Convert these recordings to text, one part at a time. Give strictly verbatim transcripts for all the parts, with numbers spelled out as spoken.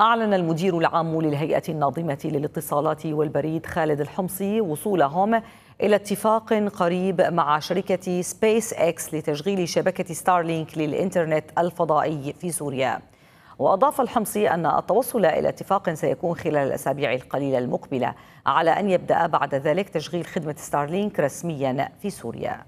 أعلن المدير العام للهيئة الناظمة للاتصالات والبريد خالد الحمصي وصولهم إلى اتفاق قريب مع شركة سبيس إكس لتشغيل شبكة ستارلينك للإنترنت الفضائي في سوريا. وأضاف الحمصي أن التوصل إلى اتفاق سيكون خلال الأسابيع القليلة المقبلة، على أن يبدأ بعد ذلك تشغيل خدمة ستارلينك رسميا في سوريا.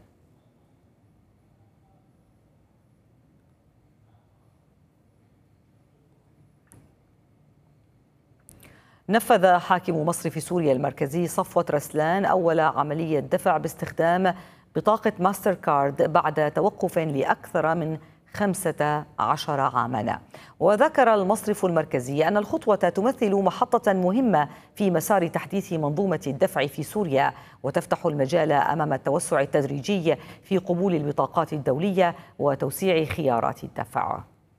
نفذ حاكم مصرف سوريا المركزي صفوة رسلان أول عملية دفع باستخدام بطاقة ماستر كارد بعد توقف لأكثر من خمسة عشر عاما. وذكر المصرف المركزي أن الخطوة تمثل محطة مهمة في مسار تحديث منظومة الدفع في سوريا، وتفتح المجال أمام التوسع التدريجي في قبول البطاقات الدولية وتوسيع خيارات الدفع.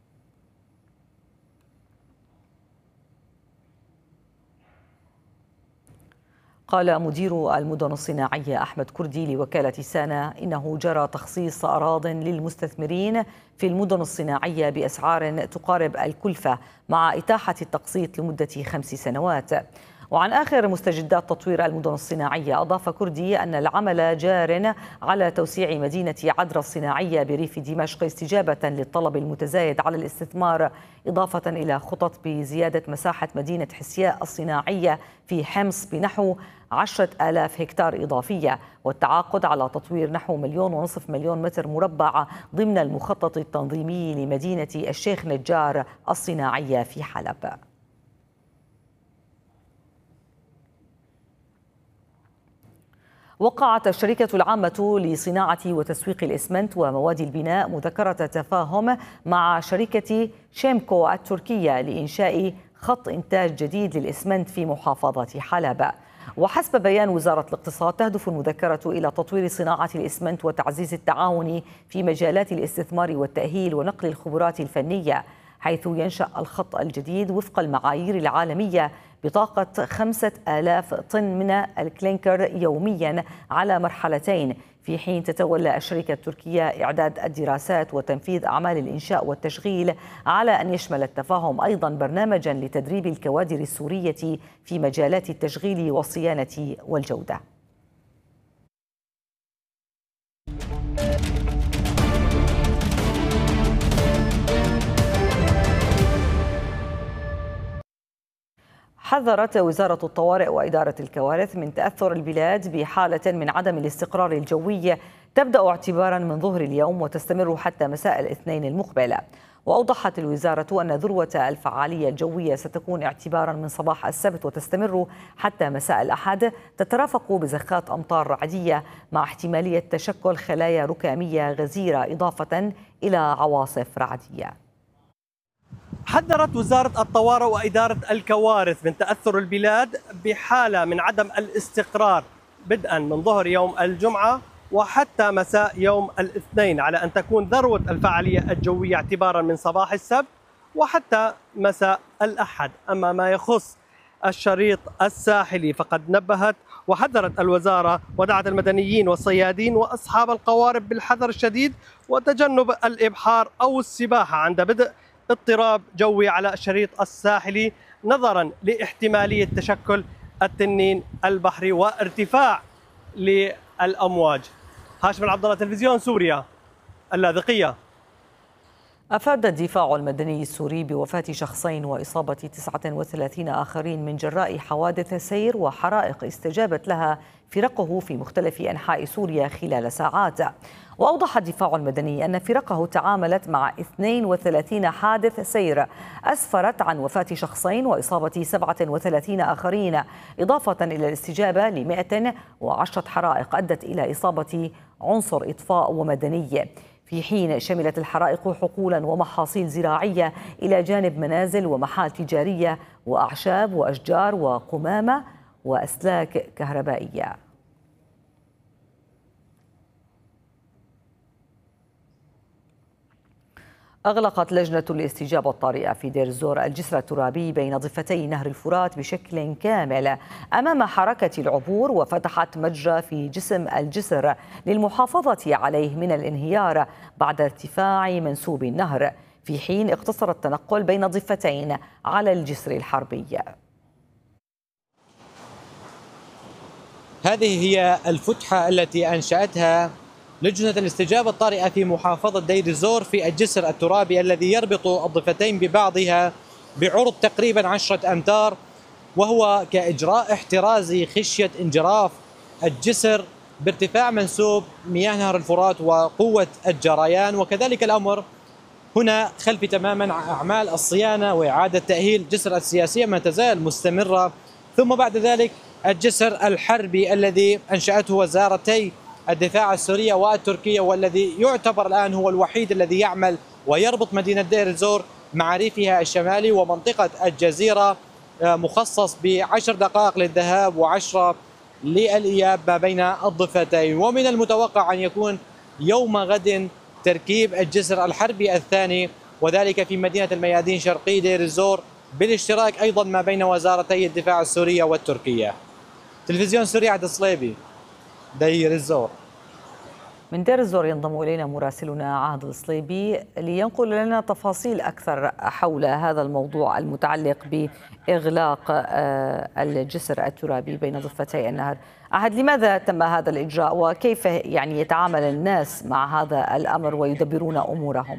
قال مدير المدن الصناعية أحمد كردي لوكالة سانا إنه جرى تخصيص أراضٍ للمستثمرين في المدن الصناعية بأسعار تقارب الكلفة مع إتاحة التقسيط لمدة خمس سنوات. وعن آخر مستجدات تطوير المدن الصناعية، أضاف كردي أن العمل جار على توسيع مدينة عدرا الصناعية بريف دمشق استجابة للطلب المتزايد على الاستثمار، إضافة إلى خطط بزيادة مساحة مدينة حسياء الصناعية في حمص بنحو عشرة آلاف هكتار إضافية، والتعاقد على تطوير نحو مليون ونصف مليون متر مربع ضمن المخطط التنظيمي لمدينة الشيخ نجار الصناعية في حلب. وقعت الشركة العامة لصناعة وتسويق الإسمنت ومواد البناء مذكرة تفاهم مع شركة شيمكو التركية لإنشاء خط إنتاج جديد للإسمنت في محافظة حلب. وحسب بيان وزارة الاقتصاد، تهدف المذكرة إلى تطوير صناعة الإسمنت وتعزيز التعاون في مجالات الاستثمار والتأهيل ونقل الخبرات الفنية، حيث ينشأ الخط الجديد وفق المعايير العالمية بطاقة خمسة آلاف طن من الكلينكر يوميا على مرحلتين، في حين تتولى الشركة التركية إعداد الدراسات وتنفيذ أعمال الإنشاء والتشغيل، على أن يشمل التفاهم أيضا برنامجا لتدريب الكوادر السورية في مجالات التشغيل والصيانة والجودة. حذرت وزارة الطوارئ وإدارة الكوارث من تأثر البلاد بحالة من عدم الاستقرار الجوي تبدأ اعتبارا من ظهر اليوم وتستمر حتى مساء الاثنين المقبل. وأوضحت الوزارة أن ذروة الفعالية الجوية ستكون اعتبارا من صباح السبت وتستمر حتى مساء الأحد، تترافق بزخات أمطار رعدية مع احتمالية تشكل خلايا ركامية غزيرة، إضافة إلى عواصف رعدية. حذرت وزارة الطوارئ وإدارة الكوارث من تأثر البلاد بحالة من عدم الاستقرار بدءا من ظهر يوم الجمعة وحتى مساء يوم الاثنين، على أن تكون ذروة الفعالية الجوية اعتبارا من صباح السبت وحتى مساء الأحد. أما ما يخص الشريط الساحلي فقد نبهت وحذرت الوزارة ودعت المدنيين والصيادين وأصحاب القوارب بالحذر الشديد وتجنب الإبحار أو السباحة عند بدء اضطراب جوي على الشريط الساحلي، نظرا لاحتمالية تشكل التنين البحري وارتفاع للأمواج. هاشم العبد الله، تلفزيون سوريا، اللاذقية. أفاد الدفاع المدني السوري بوفاة شخصين وإصابة تسعة وثلاثين آخرين من جراء حوادث سير وحرائق استجابت لها فرقه في مختلف أنحاء سوريا خلال ساعات. وأوضح الدفاع المدني أن فرقه تعاملت مع اثنين وثلاثين حادث سير أسفرت عن وفاة شخصين وإصابة سبعة وثلاثين آخرين، إضافة إلى الاستجابة ل مئة وعشرة حرائق أدت إلى إصابة عنصر إطفاء ومدني، في حين شملت الحرائق حقولا ومحاصيل زراعية إلى جانب منازل ومحال تجارية وأعشاب وأشجار وقمامة وأسلاك كهربائية. أغلقت لجنة الاستجابة الطارئة في دير الزور الجسر الترابي بين ضفتي نهر الفرات بشكل كامل أمام حركة العبور، وفتحت مجرى في جسم الجسر للمحافظة عليه من الانهيار بعد ارتفاع منسوب النهر، في حين اقتصر التنقل بين ضفتين على الجسر الحربي. هذه هي الفتحة التي أنشأتها لجنة الاستجابة الطارئة في محافظة دير الزور في الجسر الترابي الذي يربط الضفتين ببعضها بعرض تقريبا عشرة أمتار، وهو كإجراء احترازي خشية انجراف الجسر بارتفاع منسوب مياه نهر الفرات وقوة الجريان. وكذلك الأمر هنا خلفي تماما أعمال الصيانة وإعادة تأهيل الجسر السياسية ما تزال مستمرة. ثم بعد ذلك الجسر الحربي الذي أنشأته وزارتي الدفاع السورية والتركية، والذي يعتبر الآن هو الوحيد الذي يعمل ويربط مدينة دير الزور مع ريفها الشمالي ومنطقة الجزيرة، مخصص بعشر دقائق للذهاب وعشرة للإياب ما بين الضفتين. ومن المتوقع أن يكون يوم غد تركيب الجسر الحربي الثاني، وذلك في مدينة الميادين شرقي دير الزور بالاشتراك أيضا ما بين وزارتي الدفاع السورية والتركية. تلفزيون سوريا عبد الصليبي، دير الزور. من دير الزور ينضم إلينا مراسلنا عهد الصليبي لينقل لنا تفاصيل أكثر حول هذا الموضوع المتعلق بإغلاق الجسر الترابي بين ضفتي النهر. عهد، لماذا تم هذا الإجراء وكيف يعني يتعامل الناس مع هذا الأمر ويدبرون أمورهم؟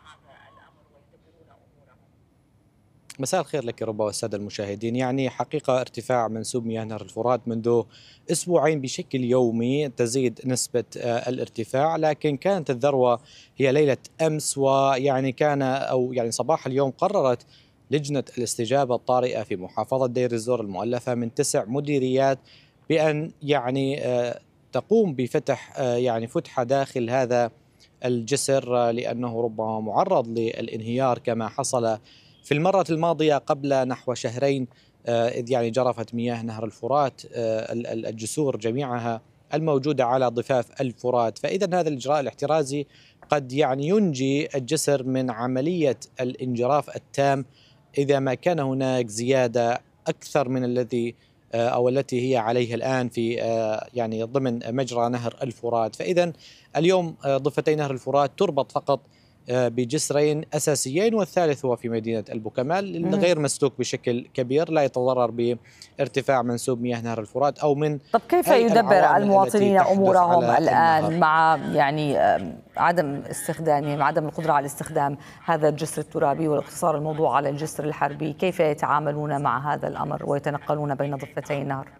مساء الخير لك ربا والسادة المشاهدين. يعني حقيقة ارتفاع منسوب مياه نهر الفرات منذ أسبوعين بشكل يومي تزيد نسبة الارتفاع، لكن كانت الذروة هي ليلة أمس، ويعني كان أو يعني صباح اليوم قررت لجنة الاستجابة الطارئة في محافظة دير الزور المؤلفة من تسع مديريات بأن يعني تقوم بفتح يعني فتحة داخل هذا الجسر، لأنه ربما معرض للانهيار كما حصل في المرة الماضية قبل نحو شهرين، إذ يعني جرفت مياه نهر الفرات الجسور جميعها الموجودة على ضفاف الفرات. فإذا هذا الإجراء الاحترازي قد يعني ينجي الجسر من عملية الانجراف التام إذا ما كان هناك زيادة أكثر من الذي أو التي هي عليه الآن في يعني ضمن مجرى نهر الفرات. فإذا اليوم ضفتي نهر الفرات تربط فقط بجسرين أساسيين، والثالث هو في مدينة البوكمال غير مسلوك بشكل كبير، لا يتضرر بارتفاع منسوب مياه نهر الفرات أو من. طب كيف يدبر المواطنين أمورهم الآن مع يعني عدم استخدامهم، عدم القدرة على استخدام هذا الجسر الترابي والاقتصار الموضوع على الجسر الحربي؟ كيف يتعاملون مع هذا الأمر ويتنقلون بين ضفتي النهر؟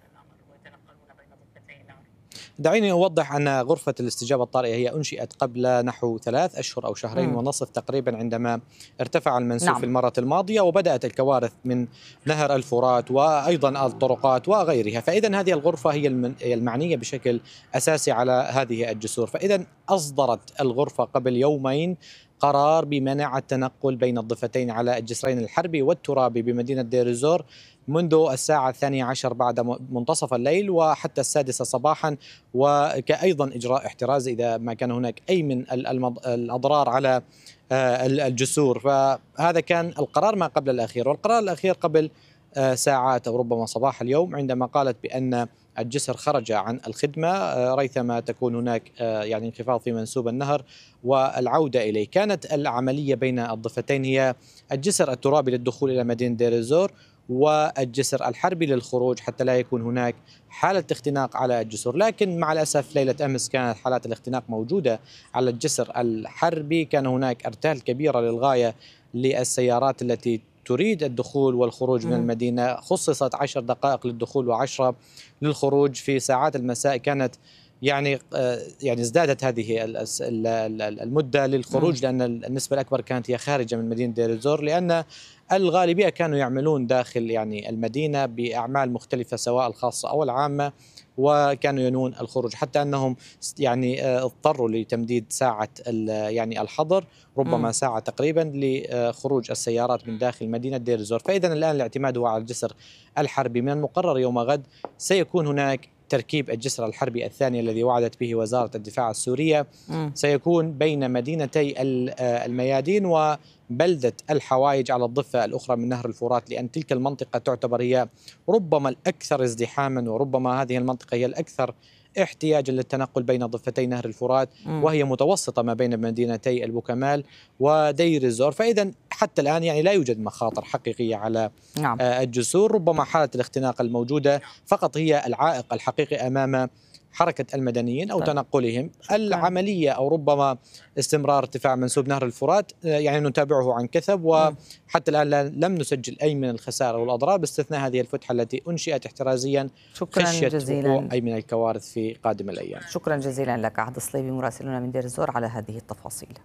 دعيني أوضح أن غرفة الاستجابة الطارئة هي أنشئت قبل نحو ثلاث أشهر أو شهرين مم. ونصف تقريبا عندما ارتفع المنسوب نعم. في المرة الماضية، وبدأت الكوارث من نهر الفرات وأيضا الطرقات وغيرها. فإذا هذه الغرفة هي المعنية بشكل أساسي على هذه الجسور. فإذا أصدرت الغرفة قبل يومين قرار بمنع التنقل بين الضفتين على الجسرين الحربي والترابي بمدينة دير الزور منذ الساعة الثانية عشر بعد منتصف الليل وحتى السادسة صباحا، وكأيضا إجراء احترازي إذا ما كان هناك أي من الأضرار على الجسور. فهذا كان القرار ما قبل الأخير، والقرار الأخير قبل ساعات أو ربما صباح اليوم عندما قالت بأن الجسر خرج عن الخدمة ريثما تكون هناك يعني انخفاض في منسوب النهر والعودة إليه. كانت العملية بين الضفتين هي الجسر الترابي للدخول إلى مدينة دير الزور والجسر الحربي للخروج حتى لا يكون هناك حالة اختناق على الجسر. لكن مع الأسف ليلة أمس كانت حالات الاختناق موجودة على الجسر الحربي، كان هناك أرتال كبيرة للغاية للسيارات التي تريد الدخول والخروج من المدينة، خصصت عشر دقائق للدخول وعشرة للخروج في ساعات المساء. كانت يعني يعني ازدادت هذه المدة للخروج لأن النسبة الأكبر كانت هي خارجة من مدينة دير الزور، لأن الغالبية كانوا يعملون داخل يعني المدينة بأعمال مختلفة سواء الخاصة أو العامة، وكانوا ينوون الخروج حتى أنهم يعني اضطروا لتمديد ساعة يعني الحظر ربما ساعة تقريبا لخروج السيارات من داخل مدينة دير الزور. فإذا الآن الاعتماد هو على الجسر الحربي. من المقرر يوم غد سيكون هناك تركيب الجسر الحربي الثاني الذي وعدت به وزارة الدفاع السورية، م. سيكون بين مدينتي الميادين وبلدة الحوايج على الضفة الأخرى من نهر الفرات، لأن تلك المنطقة تعتبر هي ربما الأكثر ازدحاما وربما هذه المنطقة هي الأكثر احتياجا للتنقل بين ضفتي نهر الفرات، وهي متوسطة ما بين مدينتي البوكمال ودير الزور. فإذا حتى الآن يعني لا يوجد مخاطر حقيقية على نعم. الجسور. ربما حالة الاختناق الموجودة فقط هي العائق الحقيقي أمام حركة المدنيين أو طيب. تنقلهم. العملية أو ربما استمرار ارتفاع منسوب نهر الفرات يعني نتابعه عن كثب، وحتى الآن لم نسجل أي من الخسائر والأضرار باستثناء هذه الفتحة التي أنشئت احترازيا خشية وقوع أي من الكوارث في قادم الأيام. شكرا جزيلا لك عهد الصليبي مراسلنا من دير الزور على هذه التفاصيل.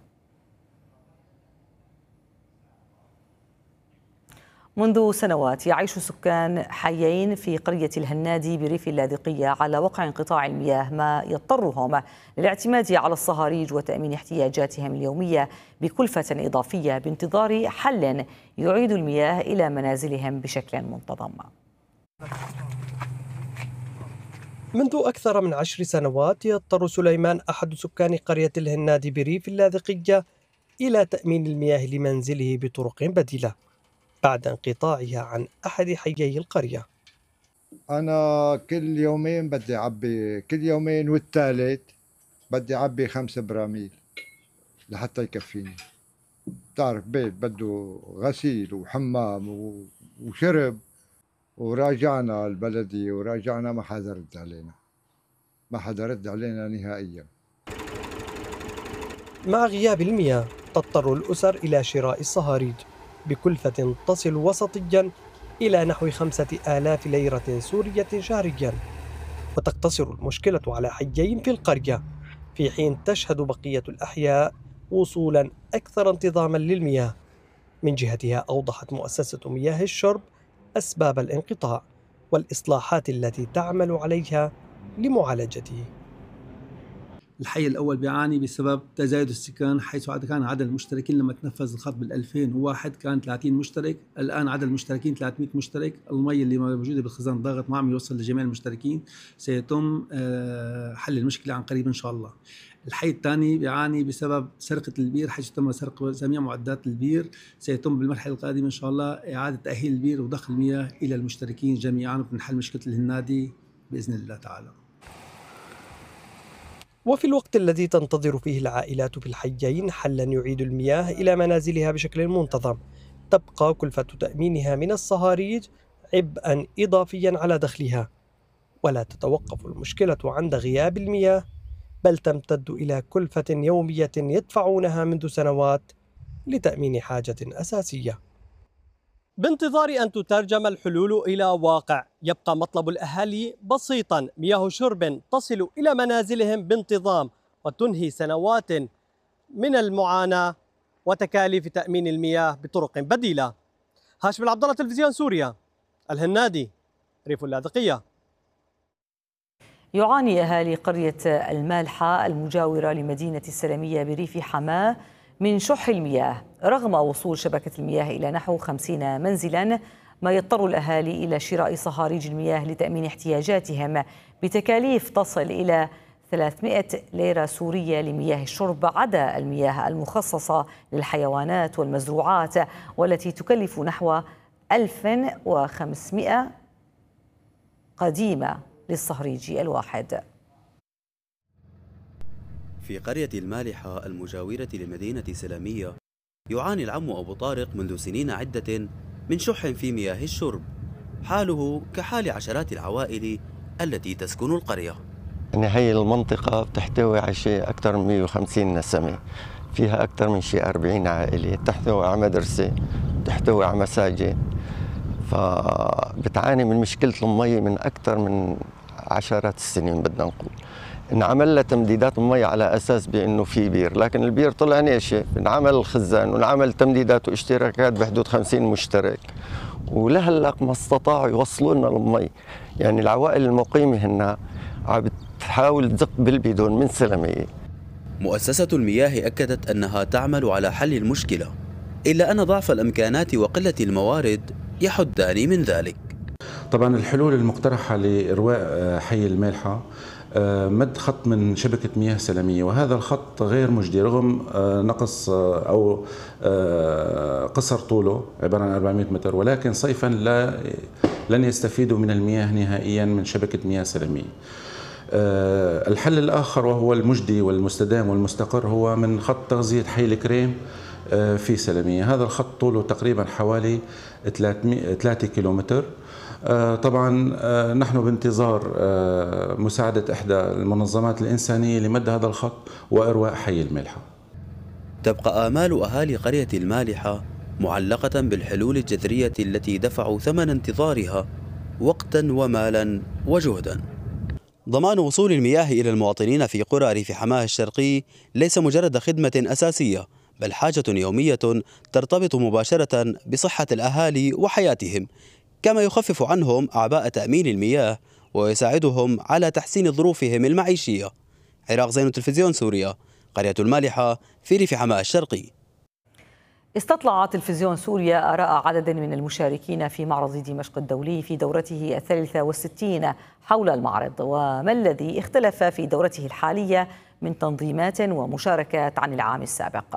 منذ سنوات يعيش سكان حيين في قرية الهنادي بريف اللاذقية على وقع انقطاع المياه، ما يضطرهم للاعتماد على الصهاريج وتأمين احتياجاتهم اليومية بكلفة إضافية بانتظار حل يعيد المياه إلى منازلهم بشكل منتظم. منذ أكثر من عشر سنوات يضطر سليمان أحد سكان قرية الهنادي بريف اللاذقية إلى تأمين المياه لمنزله بطرق بديلة بعد انقطاعها عن أحد حيي القرية. أنا كل يومين بدي أعبي، كل يومين والثالث بدي أعبي خمسة براميل لحتى يكفيني. تعرف بيت بده غسيل وحمام وشرب، وراجعنا البلدية وراجعنا ما حدا رد علينا، ما حدا رد علينا نهائيا. مع غياب المياه تضطر الأسر إلى شراء الصهاريج بكلفة تصل وسطيا إلى نحو خمسة آلاف ليرة سورية شهريا، وتقتصر المشكلة على حيين في القرية، في حين تشهد بقية الأحياء وصولا أكثر انتظاما للمياه. من جهتها أوضحت مؤسسة مياه الشرب أسباب الانقطاع والإصلاحات التي تعمل عليها لمعالجته. الحي الأول بيعاني بسبب تزايد السكان، حيث كان عدد المشتركين لما تنفذ الخط بال ألفين وواحد كان ثلاثين مشترك، الآن عدد المشتركين ثلاثمئة مشترك. المي اللي موجودة بالخزان ضاغط ما عم يوصل لجميع المشتركين، سيتم حل المشكلة عن قريب إن شاء الله. الحي الثاني بيعاني بسبب سرقة البير، حيث تم سرقة جميع معدات البير. سيتم بالمرحلة القادمة إن شاء الله إعادة تأهيل البير وضخ المياه إلى المشتركين جميعا ونحل مشكلة الهنادي بإذن الله تعالى. وفي الوقت الذي تنتظر فيه العائلات في الحيين حلا يعيد المياه إلى منازلها بشكل منتظم، تبقى كلفة تأمينها من الصهاريج عبئا إضافيا على دخلها. ولا تتوقف المشكلة عند غياب المياه، بل تمتد إلى كلفة يومية يدفعونها منذ سنوات لتأمين حاجة أساسية. بانتظار أن تترجم الحلول إلى واقع، يبقى مطلب الأهالي بسيطا: مياه شرب تصل إلى منازلهم بانتظام وتنهي سنوات من المعاناة وتكاليف تأمين المياه بطرق بديلة. هاشم العبد الله، تلفزيون سوريا، الهنادي، ريف اللاذقية. يعاني أهالي قرية المالحة المجاورة لمدينة السلمية بريف حماة من شح المياه رغم وصول شبكة المياه إلى نحو خمسين منزلا، ما يضطر الأهالي إلى شراء صهاريج المياه لتأمين احتياجاتهم بتكاليف تصل إلى ثلاثمئة ليرة سورية لمياه الشرب، عدا المياه المخصصة للحيوانات والمزروعات والتي تكلف نحو ألف وخمسمئة قديمة للصهريج الواحد. في قرية المالحة المجاورة لمدينة سلمية يعاني العم أبو طارق منذ سنين عدة من شح في مياه الشرب، حاله كحال عشرات العوائل التي تسكن القرية. يعني هي المنطقة بتحتوي على شيء أكثر من مئة وخمسين نسمة، فيها أكثر من شيء أربعين عائلة، تحتوي على مدرسة، تحتوي على مساجد، فبتعاني من مشكلة المي من أكثر من عشرات السنين. بدنا نقول انعمل لها تمديدات المي على اساس بانه في بير، لكن البير طلع ناشف، انعمل الخزان وانعمل تمديدات واشتراكات بحدود خمسين مشترك، ولهلا ما استطاعوا يوصلوا لنا المي. يعني العوائل المقيمه هنا عم بتحاول تزق بالبيدون من سلميه. مؤسسة المياه أكدت أنها تعمل على حل المشكلة، إلا أن ضعف الإمكانات وقلة الموارد يحدان من ذلك. طبعا الحلول المقترحة لإرواء حي المالحة مد خط من شبكة مياه سلمية، وهذا الخط غير مجدي رغم نقص أو قصر طوله عبارة عن أربعمئة متر، ولكن صيفا لا لن يستفيدوا من المياه نهائيا من شبكة مياه سلمية. الحل الآخر وهو المجدي والمستدام والمستقر هو من خط تغذية حي الكريم في سلمية. هذا الخط طوله تقريبا حوالي ثلاثة كيلومتر. طبعا نحن بانتظار مساعدة إحدى المنظمات الإنسانية لمد هذا الخط وإرواء حي الملحة. تبقى آمال أهالي قرية المالحة معلقة بالحلول الجذرية التي دفعوا ثمن انتظارها وقتا ومالا وجهدا. ضمان وصول المياه إلى المواطنين في قرى ريف حماه الشرقي ليس مجرد خدمة أساسية، بل حاجة يومية ترتبط مباشرة بصحة الأهالي وحياتهم، كما يخفف عنهم أعباء تأمين المياه ويساعدهم على تحسين ظروفهم المعيشية. عراق زين، تلفزيون سوريا، قرية المالحة في ريف حماه الشرقي. استطلع تلفزيون سوريا آراء عدد من المشاركين في معرض دمشق الدولي في دورته الثالثة والستين حول المعرض، وما الذي اختلف في دورته الحالية من تنظيمات ومشاركات عن العام السابق.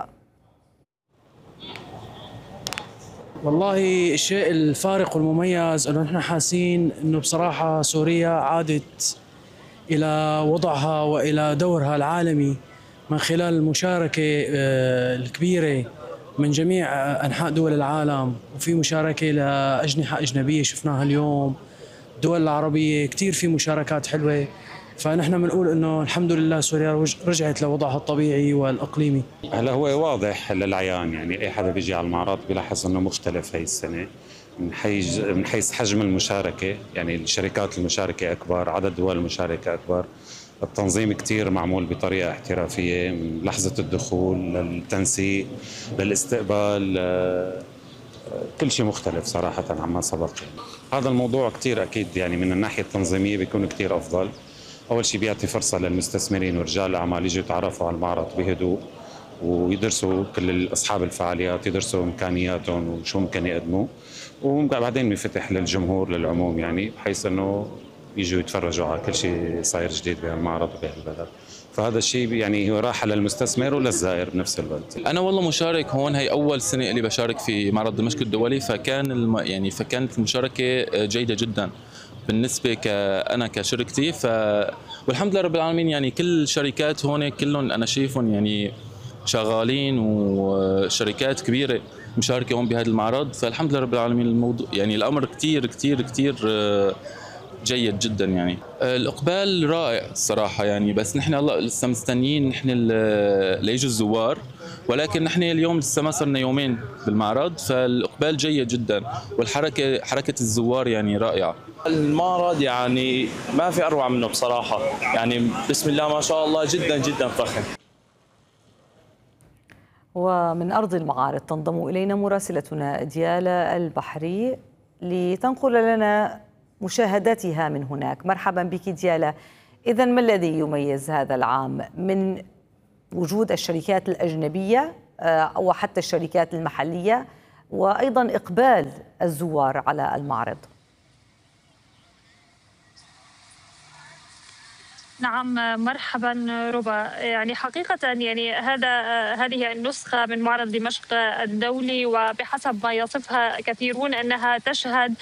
والله الشيء الفارق والمميز أنه نحن حاسين أنه بصراحة سوريا عادت إلى وضعها وإلى دورها العالمي من خلال المشاركة الكبيرة من جميع أنحاء دول العالم، وفي مشاركة لأجنحة أجنبية شفناها اليوم، الدول العربية كتير في مشاركات حلوة. فنحن بنقول انه الحمد لله سوريا رجعت لوضعها الطبيعي والاقليمي. هلا هو واضح للعيان، يعني اي حدا بيجي على المعرض بيلاحظ انه مختلف هي السنه من حيث من حيث حجم المشاركه، يعني الشركات المشاركه اكبر، عدد دول المشاركه اكبر، التنظيم كتير معمول بطريقه احترافيه من لحظه الدخول للتنسيق للاستقبال، كل شيء مختلف صراحه عما سبق. هذا الموضوع كتير اكيد يعني من الناحيه التنظيميه بيكون كتير افضل. أول شيء بيعطي فرصة للمستثمرين ورجال الأعمال يجوا يتعرفوا على المعرض بهدوء ويدرسوا كل أصحاب الفعاليات، يدرسوا إمكانياتهم وشو ممكن يقدموا، وبعدين بيفتح للجمهور للعموم، يعني بحيث أنه يجوا يتفرجوا على كل شيء صاير جديد بهالمعرض وبهالبلد. فهذا الشيء يعني هو راحة للمستثمر وللزائر بنفس الوقت. أنا والله مشارك هون، هي أول سنة اللي بشارك في معرض دمشق الدولي، فكان الم... يعني فكانت المشاركة جيدة جدا بالنسبة كأنا كشركتي. ف والحمد لله رب العالمين، يعني كل الشركات هون كلهم أنا شايفهم يعني شغالين وشركات كبيرة مشاركة هون بهذا المعرض، فالحمد لله رب العالمين الموضوع يعني الأمر كتير كتير كتير جيد جدا. يعني الإقبال رائع الصراحة يعني، بس نحن هلا لسه مستنيين نحن ليجوا الزوار، ولكن نحن اليوم لسه ما صرنا يومين بالمعرض، فالإقبال جيد جدا والحركة حركة الزوار يعني رائعة. المعرض يعني ما في أروع منه بصراحة، يعني بسم الله ما شاء الله جدا جدا فخم. ومن أرض المعارض تنضم إلينا مراسلتنا ديالا البحري لتنقل لنا مشاهداتها من هناك. مرحبا بك ديالا. إذا ما الذي يميز هذا العام من وجود الشركات الأجنبية أو حتى الشركات المحلية، وأيضا إقبال الزوار على المعرض؟ نعم مرحبا ربا. يعني حقيقة يعني هذا هذه النسخة من معرض دمشق الدولي، وبحسب ما يصفها كثيرون أنها تشهد